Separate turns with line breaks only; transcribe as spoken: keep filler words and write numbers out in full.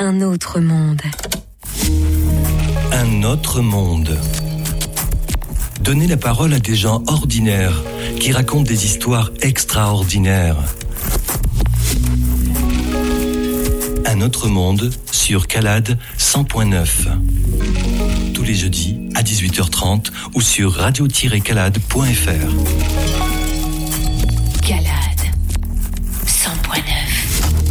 Un autre monde.
Un autre monde. Donnez la parole à des gens ordinaires qui racontent des histoires extraordinaires. Un autre monde sur Calade cent point neuf. Tous les jeudis à dix-huit heures trente ou sur radio tiret calade point f r.
Calade.